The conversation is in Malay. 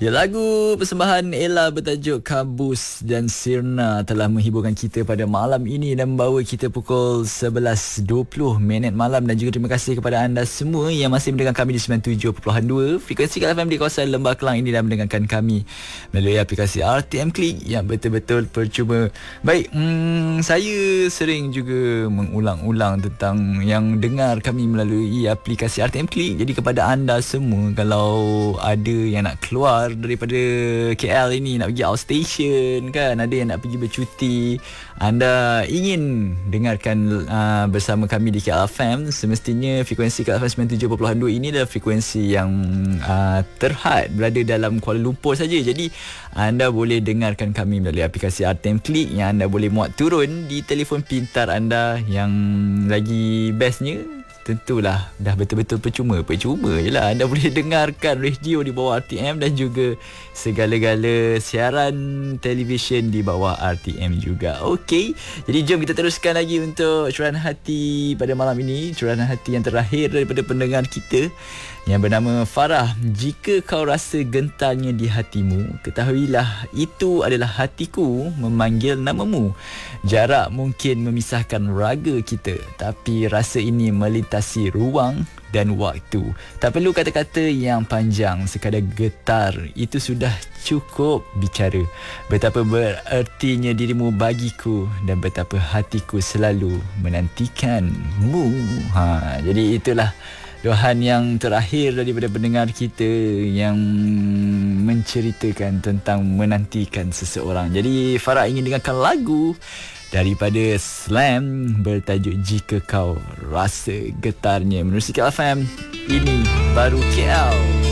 Ya, lagu persembahan Ella bertajuk Kabus dan Sirna telah menghiburkan kita pada malam ini dan membawa kita pukul 11.20 malam. Dan juga terima kasih kepada anda semua yang masih mendengar kami di 97.2 frekuensi KLFM di kawasan Lembah Kelang ini dan mendengarkan kami melalui aplikasi RTM Klik yang betul-betul percuma. Baik, saya sering juga mengulang-ulang tentang yang dengar kami melalui aplikasi RTM Klik. Jadi kepada anda semua, kalau ada yang nak keluar daripada KL ini, nak pergi outstation kan, ada yang nak pergi bercuti, anda ingin dengarkan bersama kami di KLFM, semestinya frekuensi KLFM 97.2 ini adalah frekuensi yang terhad berada dalam Kuala Lumpur saja. Jadi anda boleh dengarkan kami melalui aplikasi RTM Klik yang anda boleh muat turun di telefon pintar anda. Yang lagi bestnya, tentulah dah betul-betul percuma je lah. Anda boleh dengarkan radio di bawah RTM dan juga segala-gala siaran televisyen di bawah RTM juga. Okey, jadi jom kita teruskan lagi untuk curahan hati pada malam ini. Curahan hati yang terakhir daripada pendengar kita yang bernama Farah. Jika kau rasa gentarnya di hatimu, ketahuilah itu adalah hatiku memanggil namamu. Jarak mungkin memisahkan raga kita, tapi rasa ini melintasi ruang dan waktu. Tak perlu kata-kata yang panjang, sekadar getar itu sudah cukup bicara. Betapa berertinya dirimu bagiku dan betapa hatiku selalu menantikanmu. Jadi itulah luahan yang terakhir daripada pendengar kita yang menceritakan tentang menantikan seseorang. Jadi Farah ingin dengarkan lagu daripada Slam bertajuk Jika Kau Rasa Getarnya. Menerusi KLFM, ini baru KL.